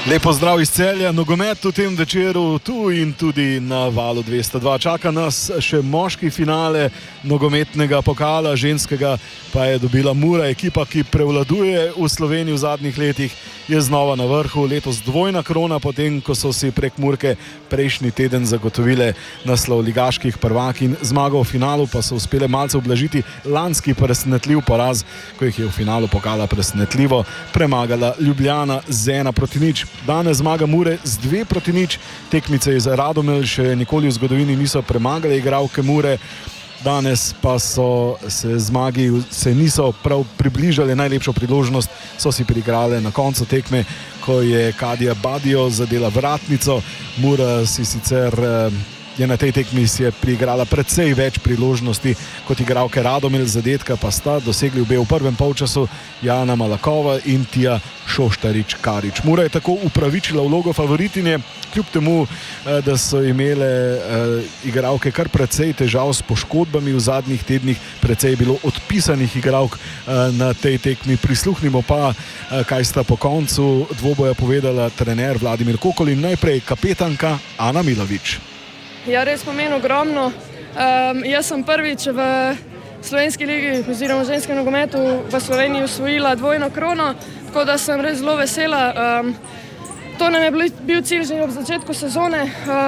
Lepo zdrav iz Celja, nogomet v tem večeru tu in tudi na Valu 202. Čaka nas še moški finale nogometnega pokala, ženskega pa je dobila Mura. Ekipa, ki prevladuje v Sloveniji v zadnjih letih, je znova na vrhu. Letos dvojna krona, potem ko so si prek Murke prejšnji teden zagotovile naslov ligaških prvakinj. Zmago v finalu pa so uspele malce ublažiti lanski presenetljiv poraz, ko jih je v finalu pokala presenetljivo premagala Ljubljana z 1-0. Danes zmaga Mure z 2-0. Tekmice iz Radomelj še nikoli v zgodovini niso premagale igralke Mure. Danes pa so se zmagi niso prav približali. Najlepšo priložnost so si priigrale na koncu tekme, ko je Kadija Badijo zadela vratnico. Mura si sicer je na tej tekmi si je priigrala precej več priložnosti kot igralke Radomelj, zadetka pa sta dosegli obe v prvem polčasu, Jana Malakova in Tija Šoštarič-Karič. Mura je tako upravičila vlogo favoritinje, kljub temu, da so imele igralke kar precej težav s poškodbami v zadnjih tednih, precej je bilo odpisanih igralk na tej tekmi. Prisluhnimo pa, kaj sta po koncu dvoboja povedala trener Vladimir Kokol in najprej kapetanka Ana Milović. Ja, res pomeni ogromno. Jaz sem prvič v slovenski ligi oziroma ženskem nogometu v Sloveniji osvojila dvojno krono, tako da sem res zelo vesela. To nam je bil cilj že ob začetku sezone.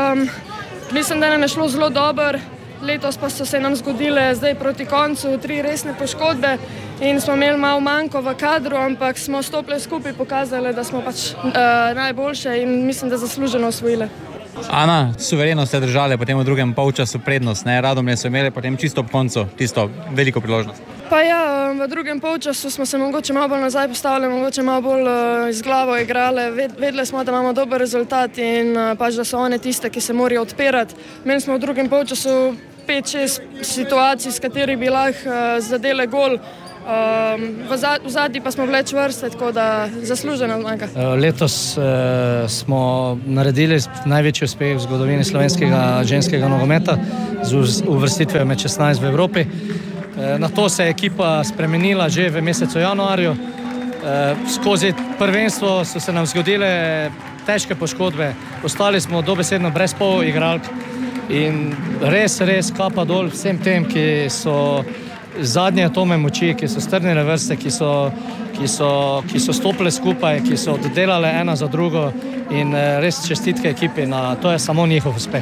Mislim, da nam je šlo zelo dobro. Letos pa so se nam zgodile zdaj proti koncu 3 resne poškodbe in smo imeli malo manjko v kadru, ampak smo stopile skupaj, pokazali, da smo pač najboljše in mislim, da zasluženo osvojile. Ana, suvereno ste držali potem v drugem polčasu prednost, ne? Radomlje so imeli potem čisto ob koncu, tisto veliko priložnost. Pa ja, v drugem polčasu smo se mogoče malo bolj nazaj postavili, mogoče malo bolj z glavo igrali. Vedeli smo, da imamo dober rezultat in pač, da so one tiste, ki se morajo odpirati. Imeli smo v drugem polčasu 5-6 situacij, s katerih bi lahko zadele gol. V zadnji pa smo bile čvrste, tako da zaslužena zmaga. Letos smo naredili največji uspeh v zgodovini slovenskega ženskega nogometa z uvrstitvijo med 16 v Evropi. Na to se je ekipa spremenila že v mesecu januarju. Skozi prvenstvo so se nam zgodile težke poškodbe. Ostali smo dobesedno brez pol igralk in res kapa dol vsem tem, ki so zadnje atome moči, ki so strnile vrste, ki so stopile skupaj, ki so oddelale ena za drugo in res čestitke ekipi, to je samo njihov uspeh.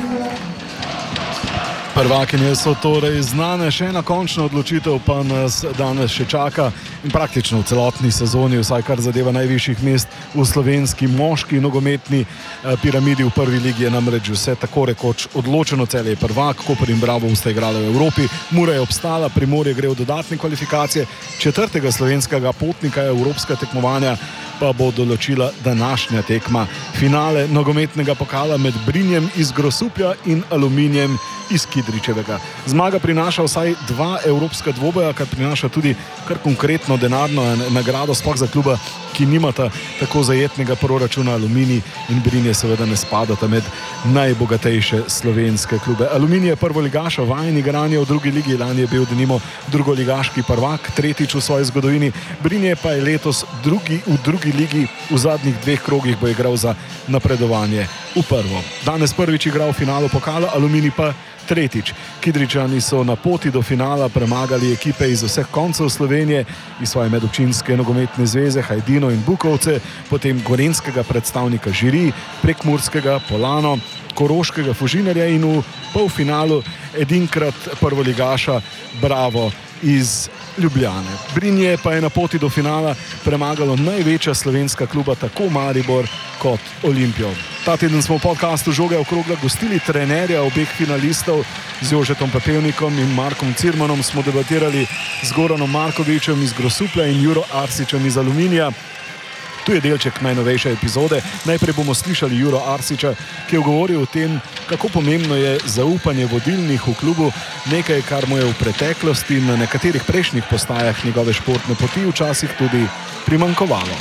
Prvakinje so torej znane, še ena končna odločitev pa nas danes še čaka in praktično v celotni sezoni, vsaj kar zadeva najvišjih mest v slovenski moški nogometni piramidi v prvi ligi, je namreč vse tako rekoč odločeno. Celje je prvak, Koper in Bravo sta igrali v Evropi, Mura je obstala, Primorje gre v dodatne kvalifikacije, 4. slovenskega potnika evropska tekmovanja pa bo določila današnja tekma. Finale nogometnega pokala med Brinjem iz Grosuplja in Aluminijem iz Kidričevega. Zmaga prinaša vsaj 2 evropska dvoboja, kar prinaša tudi kar konkretno denarno nagrado, sploh za kluba, ki nimata tako zajetnega proračuna. Aluminij in Brinje seveda ne spadata med najbogatejše slovenske klube. Aluminij je prvoligaša, vajen igranja v drugi ligi, lani je bil denimo drugoligaški prvak, tretjič v svoji zgodovini. Brinje pa je letos v drugi ligi, v zadnjih 2 krogih bo igral za napredovanje v prvo. Danes prvič igral v finalu pokala, Aluminij pa tretjič. Kidričani so na poti do finala premagali ekipe iz vseh koncev Slovenije, iz svoje medobčinske nogometne zveze Hajdino in Bukovce, potem gorenjskega predstavnika Žiri, prekmurskega Polano, koroškega Fužinarja in v polfinalu edinkrat prvoligaša Bravo iz Ljubljane. Brinje pa je na poti do finala premagalo največja slovenska kluba, tako Maribor kot Olimpijo. Ta teden smo v podcastu Žoge okrogla gostili trenerja obeh finalistov z Jožetom Pepevnikom in Markom Cirmanom. Smo debatirali z Goranom Markovićem iz Grosuplja in Juro Arsičem iz Aluminija. Tu je delček najnovejše epizode. Najprej bomo slišali Juro Arsiča, ki je govoril o tem, kako pomembno je zaupanje vodilnih v klubu, nekaj, kar mu je v preteklosti na nekaterih prejšnjih postajah njegove športne poti včasih tudi primanjkovalo.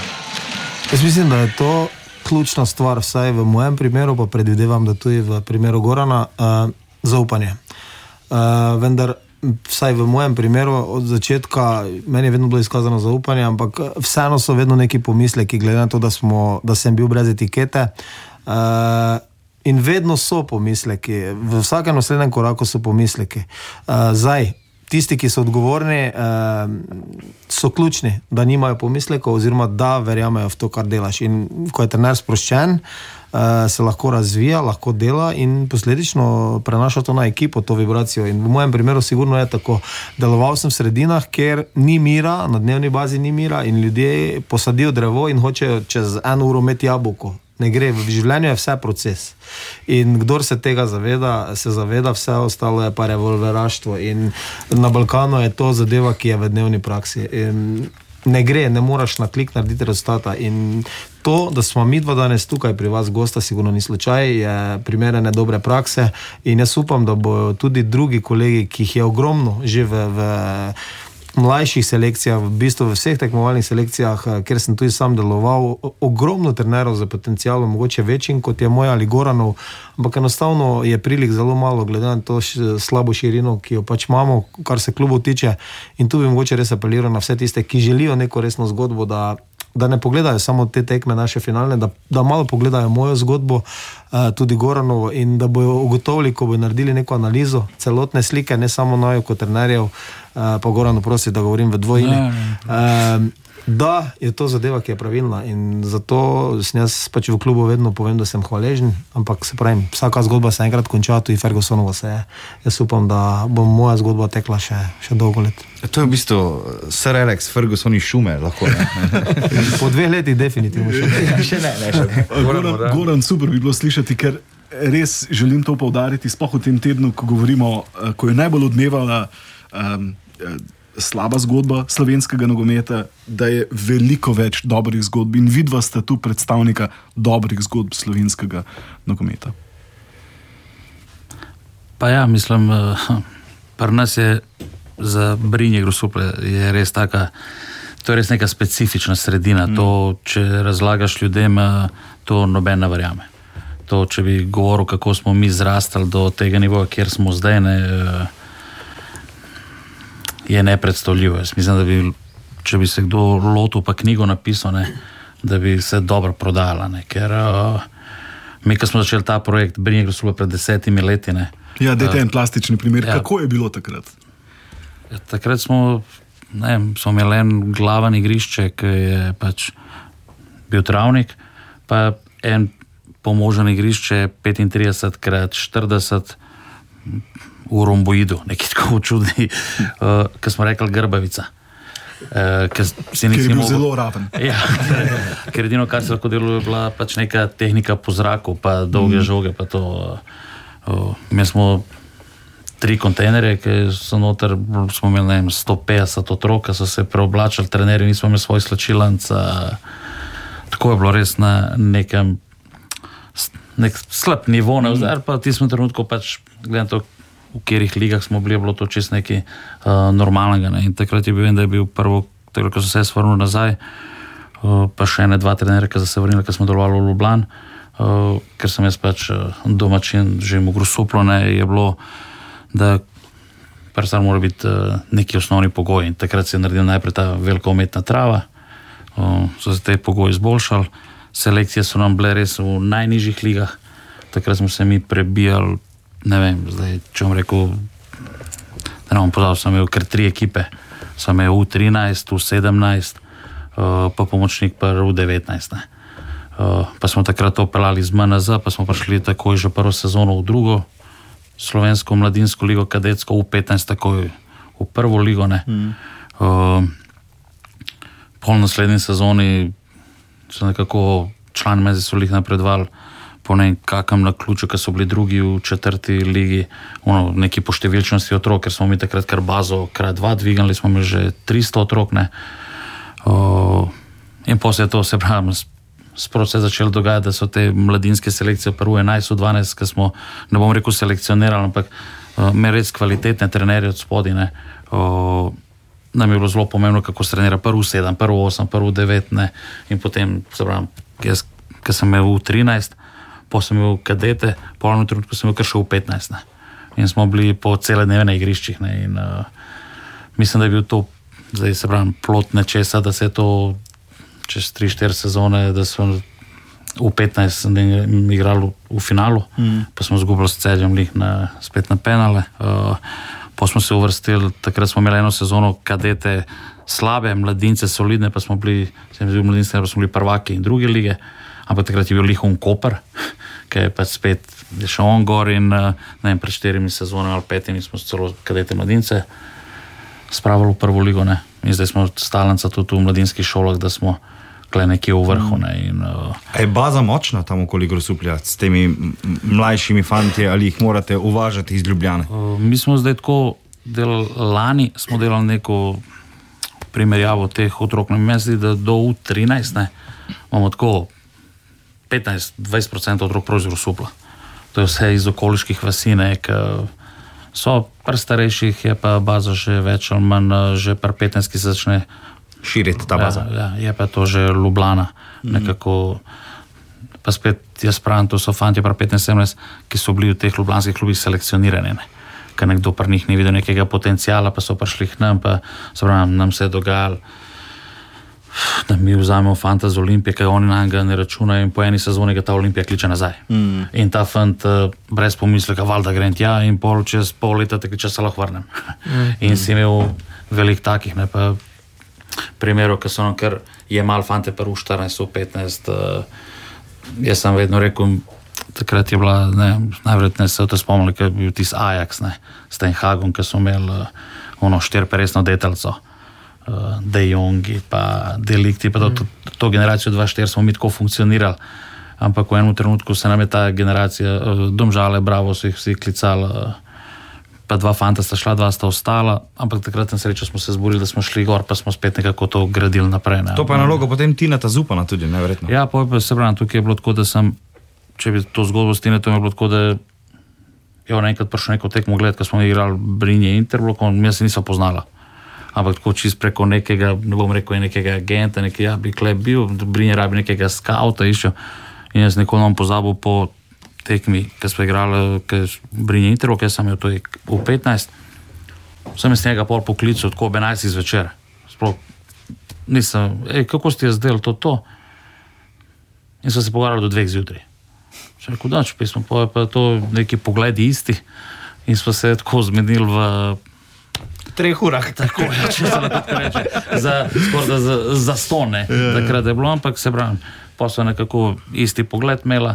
Jaz mislim, da je to ključna stvar, vsaj v mojem primeru, pa predvidevam, da tudi v primeru Gorana, zaupanje. Vendar vsaj v mojem primeru od začetka, meni je vedno bilo izkazano zaupanje, ampak vseeno so vedno neki pomisleki, glede na to, da sem bil brez etikete. In vedno so pomisleki, v vsakem naslednjem koraku so pomisleki. Zdaj, tisti, ki so odgovorni, so ključni, da nimajo pomislekov oziroma da verjamejo v to, kar delaš. In ko je trener sproščen, se lahko razvija, lahko dela in posledično prenaša to na ekipo, to vibracijo. In v mojem primeru sigurno je tako. Deloval sem v sredinah, kjer ni mira, na dnevni bazi ni mira in ljudje posadijo drevo in hočejo čez 1 uro imeti jabolko. Ne gre, v življenju je vse proces. In kdor se tega zaveda, se zaveda, vse ostalo je pa revolveraštvo. In na Balkanu je to zadeva, ki je v dnevni praksi. In ne gre, ne moraš na klik narediti rezultata. In to, da smo mi dva danes tukaj pri vas gosta, sigurno ni slučaj, je primerene dobre prakse. In jaz upam, da bojo tudi drugi kolegi, ki jih je ogromno že v mlajših selekcijah, v bistvu v vseh tekmovalnih selekcijah, kjer sem tudi sam deloval, ogromno trenerov za potencialom, mogoče večjim kot je moj ali Goranov, ampak enostavno je prilik zelo malo, glede na to slabo širino, ki jo pač imamo, kar se klubov tiče. In tu bi mogoče res apeliral na vse tiste, ki želijo neko resno zgodbo, da ne pogledajo samo te tekme naše finalne, da malo pogledajo mojo zgodbo, tudi Goranovo, in da bojo ugotovili, ko bojo naredili neko analizo celotne slike, ne samo naju kot trenerjev, pa Goranu prosi, da govorim v dvojini, da je to zadeva, ki je pravilna, in zato sem jaz pač v klubu vedno povem, da sem hvaležen, ampak se pravim, vsaka zgodba se enkrat konča, tudi Fergusonova se je. Jaz upam, da bo moja zgodba tekla še dolgo let. To je v bistvu Sir Alex Ferguson iz Šume, lahko ne? Po 2 letih definitivno še ne. Goran, super bi bilo slišati, ker res želim to poudariti, sploh v tem tednu, ko govorimo, ko je najbolj odmevala slaba zgodba slovenskega nogometa, da je veliko več dobrih zgodb in vidva sta tu predstavnika dobrih zgodb slovenskega nogometa. Pa ja, mislim, pri nas je za Brinje Grosuplje je res taka, to je res neka specifična sredina. To, če razlagaš ljudem, to noben ne verjame. To, če bi govoril, kako smo mi zrastali do tega nivoja, kjer smo zdaj, je nepredstavljivo. Jaz mislim, da bi, če bi se kdo lotil pa knjigo napisal, da bi se dobro prodajala, ker mi, ko smo začeli ta projekt Brinje Grosuplje pred 10 leti, Ja, dajte en plastični primer. Ja. Kako je bilo takrat? Takrat smo imeli en glaven igrišče, ki je pač bil travnik, pa en pomožen igrišče 35x40 v romboidu, nekaj tako čudni, ko smo rekli Grbavica. Ker je bil zelo raven. Ja, ker edino, kar se lahko delo, je bila pač neka tehnika po zraku, pa dolge žoge, pa to. Mi smo 3 kontejnerje, ki so noter, smo imeli 150 otrok, ki so se preoblačali, trenerji, nismo imeli svoj slačilanc. Tako je bilo res na nekem nek slab nivo, zdaj pa v tistem trenutku pač, gledam to, v katerih ligah smo bili, je bilo to čist nekaj normalnega. In takrat je bil, da je bil prvo, takrat, ko so se vrnili nazaj, pa še 2 trenere, ki so se vrnili, ko smo delovali v Ljubljani, ker sem jaz pač domačin, že v Grosuplju, je bilo, da prvo mora biti neki osnovni pogoj. In takrat se je naredil najprej ta velika umetna trava, so se te pogoji izboljšali, selekcije so nam bile res v najnižjih ligah, takrat smo se mi prebijali, ne vem, zdaj, če vam rekel, da ne bom pozval, sem imel kar 3 ekipe, sem imel U13, U17, pa pomočnik pa U19, pa smo takrat to pelali z MNZ, pa smo prišli takoj že prvo sezono v drugo slovensko mladinsko ligo, kadetsko, U15 takoj v prvo ligo, pol naslednji sezoni so nekako člani mezi so lih napredovali po nekakam naključju, ki so bili drugi v 4. ligi, neki po številčnosti otrok, ker smo mi takrat kar bazo krat 2 dvigali, smo imeli že 300 otrok, in potem je to, se pravi, sproti se je začelo dogajati, da so te mladinske selekcije prvo 11, 12, ki smo, ne bom rekel selekcionirali, ampak imeli res kvalitetne trenerje od spodaj, nam je bilo zelo pomembno, kako se trenira prvo 7, prvo 8, prvo 9, in potem, se pravi, jaz, ki sem imel v 13, potem sem imel kadete, po enem trenutku sem imel kar še v 15. in smo bili po cele dneve na igriščih. Ne, in mislim, da je bil to zdaj se pravim plod nečesa, da se je to čez 3-4 sezone, da smo v 15 igrali v finalu, pa smo zgubili s Celjem spet na penale. Pa smo se uvrstili, takrat smo imeli eno sezono kadete slabe, mladince solidne, pa smo bili prvaki in druge lige, ampak takrat je bil Lihon Koper, ki je pač spet šel on gor in pred 4 sezonami ali 5 smo celo kadete mladince spravili v prvo ligo, ne. In zdaj smo stalnica tudi v mladinskih šolah, da smo kle nekje v vrhu. Ne, in, je baza močna tam okoli Grosuplja s temi mlajšimi fanti ali jih morate uvažati iz Ljubljane? Mi smo zdaj tako delali, lani smo delali neko primerjavo teh otrok. Meni zdi, da do U13 imamo tako 15-20% otrok prav iz Grosupla. To je vse iz okoliških vasi, ki so pri starejših, je pa baza že več ali manj, že pri 15, ki se začne širiti ta baza. Ja, je pa to že Ljubljana. Nekako, pa spet jaz pravim, to so fanti pri 15-17, ki so bili v teh ljubljanskih klubih selekcionirani. Ker nekdo pri njih ni videl nekega potencijala, pa so prišli k nam, pa se pravim, nam se je dogajalo, da mi vzamemo fanta z Olimpije, ker oni nam ga ne računajo in po eni sezoni ga ta Olimpija kliče nazaj. In ta fant brez pomisleka, valjda grem tja in čez pol leta te kliče, se lahko vrnem. In si imel veliko takih, ne, pa primerov, ki so nam kar jemali fante pa v 14-15. Jaz sem vedno rekel, takrat je bila, najverjetneje se to spomnili, ker je bil tis Ajax, s Ten Hagom, ki so imeli 4-peresno detelco, De Jongi, pa Delikti, pa to generacijo 2-4 smo mi tako funkcionirali. Ampak v enem trenutku se nam je ta generacija, Domžale, Bravo, so jih vsi klicali, pa 2 fanta sta šla, 2 sta ostala, ampak takrat na srečo smo se zborili, da smo šli gor, pa smo spet nekako to gradili naprej. To pa je naloga potem Tineta Zupana tudi, neverjetno. Ja, pa se pravim, tukaj je bilo tako, da sem, če bi to zgodbo s Tinetom, je bilo tako, da je on enkrat prišel neko tekmo gled, ko smo igrali Brinje Interblokom, jaz se nisem poznala. Ampak tako čist preko nekega, ne bom rekel, nekega agenta, ja bi klep bil, Brinje rabi nekega skauta išel in jaz nikoli nam pozabil po tekmi, ki smo igrali Brinje Interblok, jaz sem jo to v 15, sem iz njega pol poklical tako ob 11 zvečer. Sploh nisem, kako ste jaz delali to? In sem se pogovarjali do 2 zjutraj. Še rekel, da, če pismo, pa to neki pogledi isti in smo se tako zmenili v 3 urah. Tako, če se lahko reče, za 100, ne, takrat je bilo, ampak se pravim, pa so nekako isti pogled imela,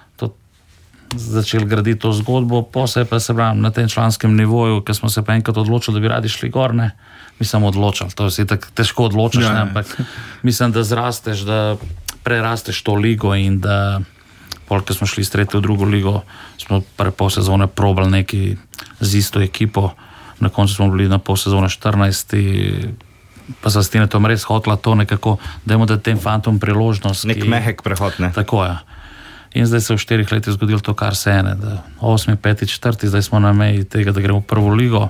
začeli graditi to zgodbo, pa se pravim, na tem članskem nivoju, ker smo se pa enkrat odločili, da bi radi šli gor, ne, mi smo odločili, to si tako težko odločiš, ne, ampak mislim, da zrasteš, da prerasteš to ligo in da pol, ko smo šli iz 3. v 2. ligo, smo pol sezone probali neki z isto ekipo. Na koncu smo bili na pol sezone 14, pa sa Stinetom res hotla to nekako, dajmo da tem fantom priložnost. Nek mehek prehod, ne? Tako je. In zdaj se v 4 letih zgodilo to, kar se ene, da 8., 5., 4., zdaj smo na meji tega, da gremo v 1. ligo.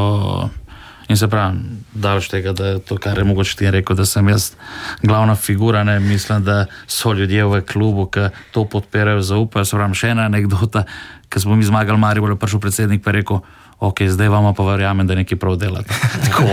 In se pravim, daleč tega, da to, kar je mogoče ti rekel, da sem jaz glavna figura, ne, mislim, da so ljudje v klubu, ki to podpirajo, zaupajo. Se pravim, še ena anekdota, ko smo mi zmagali Maribor, je prišel predsednik pa je rekel, ok, zdaj vama pa verjamem, da nekaj prav delate. Tako.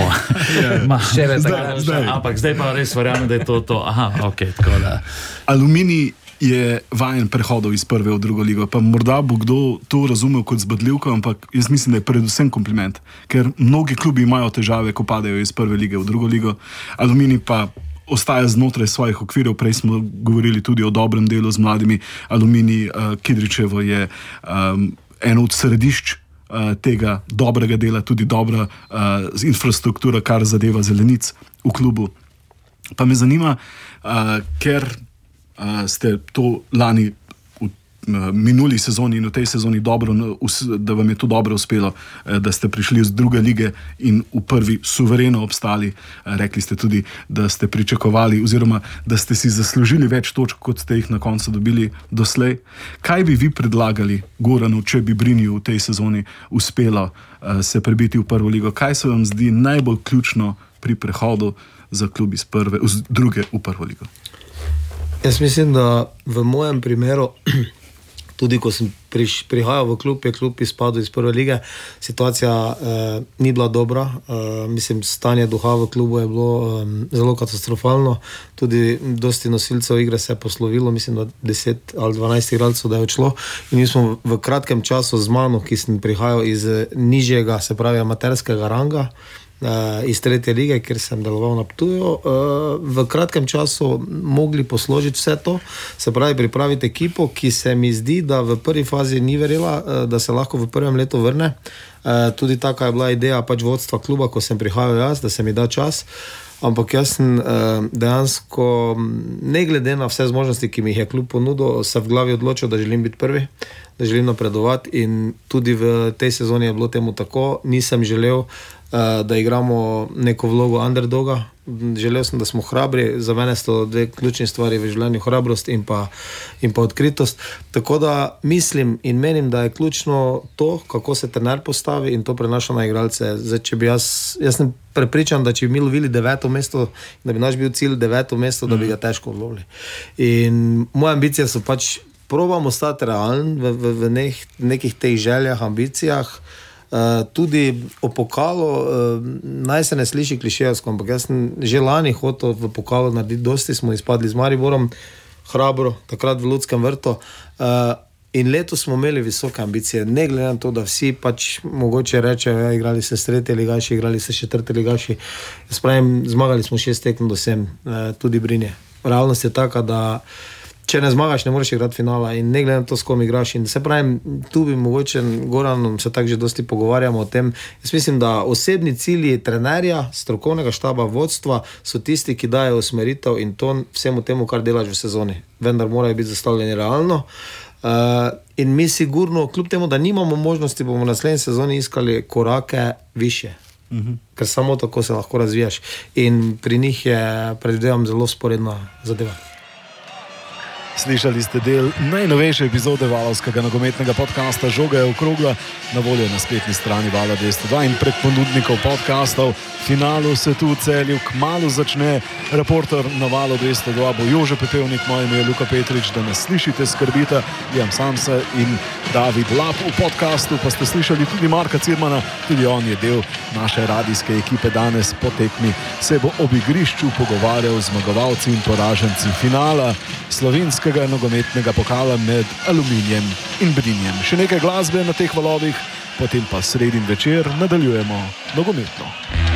Ampak zdaj pa res verjamem, da je to. Aha, ok, tako da. Aluminij je vajen prehodov iz 1. v 2. ligo, pa morda bo kdo to razumel kot zbadljivko, ampak jaz mislim, da je predvsem kompliment, ker mnogi klubi imajo težave, ko padejo iz 1. lige v 2. ligo. Aluminij pa ostaja znotraj svojih okvirov. Prej smo govorili tudi o dobrem delu z mladimi. Aluminij Kidričevo je eno od središč tega dobrega dela, tudi dobra infrastruktura, kar zadeva zelenic v klubu. Pa me zanima, ker ste to lani v minuli sezoni in v tej sezoni dobro, da vam je to dobro uspelo, da ste prišli z 2. lige in v 1. suvereno obstali. Rekli ste tudi, da ste pričakovali oziroma da ste si zaslužili več točk, kot ste jih na koncu dobili doslej. Kaj bi vi predlagali Goranu, če bi Brinju v tej sezoni uspelo se prebiti v 1. ligo? Kaj se vam zdi najbolj ključno pri prehodu za klub iz 2. v 1. ligo? Jaz mislim, da v mojem primeru Tudi ko sem prihajal v klub, je klub izpadel iz prve lige, situacija ni bila dobra, mislim, stanje duha v klubu je bilo zelo katastrofalno, tudi dosti nosilcev igre se je poslovilo, mislim, da 10 ali 12 igralcev, da je odšlo in mi smo v kratkem času z mano, ki sem prihajal iz nižjega, se pravi amaterskega ranga, iz tretje lige, kjer sem deloval na Ptuju, v kratkem času mogli posložiti vse to, se pravi pripraviti ekipo, ki se mi zdi, da v prvi fazi ni verjela, da se lahko v prvem letu vrne. Tudi taka je bila ideja pač vodstva kluba, ko sem prihajal jaz, da se mi da čas, ampak jaz sem dejansko, ne glede na vse zmožnosti, ki mi jih je klub ponudil, se v glavi odločil, da želim biti prvi, da želim napredovati in tudi v tej sezoni je bilo temu tako, nisem želel, da igramo neko vlogo underdoga. Želel sem, da smo hrabri, za mene so dve ključni stvari v življenju, hrabrost in pa odkritost. Tako da mislim in menim, da je ključno to, kako se trener postavi in to prenaša na igralce. Zdaj, če bi jaz sem prepričan, da če bi mi lovili 9. mesto, da bi naš bil cilj 9. mesto, da bi ga težko lovili. In moje ambicije so pač, probamo stati realen v nekih teh željah, ambicijah, tudi o pokalu, naj se ne sliši klišejevsko, ampak jaz sem že lani hotel v pokalu narediti dosti, smo izpadli z Mariborom, hrabro, takrat v Ljudskem vrtu, in letos smo imeli visoke ambicije, ne glede na to, da vsi pač mogoče rečejo, igrali se s 3. ligaši, igrali se 4. ligaši, jaz pravim, zmagali smo 6 tekem do 7, tudi Brinje. Realnost je taka, da če ne zmagaš, ne moreš igrati finala in ne glede na to, s kom igraš. In se pravim, tu bi mogoče Goranom se tako že dosti pogovarjamo o tem. Jaz mislim, da osebni cilji trenerja, strokovnega štaba, vodstva so tisti, ki dajo usmeritev in ton vsemu temu, kar delaš v sezoni. Vendar morajo biti zastavljeni realno. In mi sigurno, kljub temu, da nimamo možnosti, bomo v naslednji sezoni iskali korake više. Ker samo tako se lahko razvijaš. In pri njih je, predvidevam, zelo sporedna zadeva. Slišali ste del najnovejše epizode valovskega nogometnega podcasta Žoga je okrogla, na voljo na spletni strani Vala 202 in prek ponudnikov podcastov. V finalu se tu v Celju kmalu začne. Reporter na Valu 202 bo Jože Pepevnik, moje ime je Luka Petrič, da nas slišite, skrbite, Liam Samsa in David Lap. V podcastu pa ste slišali tudi Marka Cirmana, tudi on je del naše radijske ekipe. Danes po tekmi se bo ob igrišču pogovarjal z zmagovalci in poraženci finala slovenskega nogometnega pokala med Aluminijem in Brinjem. Še nekaj glasbe na teh valovih, potem pa sredin večer nadaljujemo nogometno.